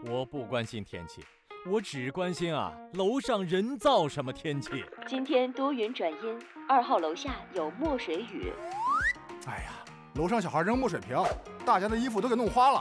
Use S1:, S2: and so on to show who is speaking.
S1: 我不关心天气，我只关心楼上人造什么天气。
S2: 今天多云转阴，2号楼下有墨水雨。
S3: 哎呀，楼上小孩扔墨水瓶，大家的衣服都给弄花了。